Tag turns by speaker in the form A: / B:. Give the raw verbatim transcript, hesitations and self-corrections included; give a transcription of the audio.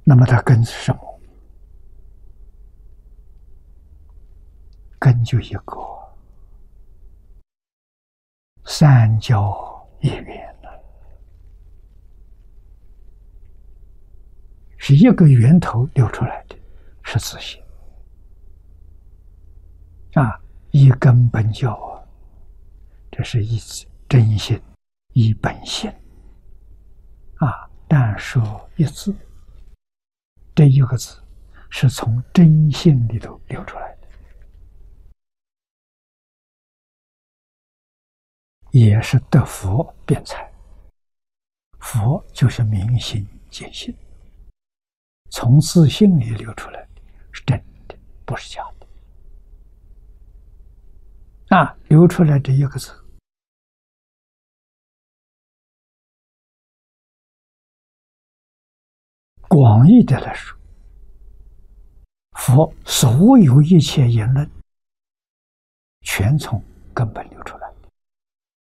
A: 那么它根是什么？根就一个，三交一缘了，是一个源头流出来的，是自性啊，一根本教啊，这是一真心，一本性啊，但说一字，这一个字是从真性里头流出来的。也是得佛辩才，佛就是明心见性，从自性里流出来的，是真的，不是假的。啊，流出来这一个字，广义的来说，佛所有一切言论，全从根本流出来。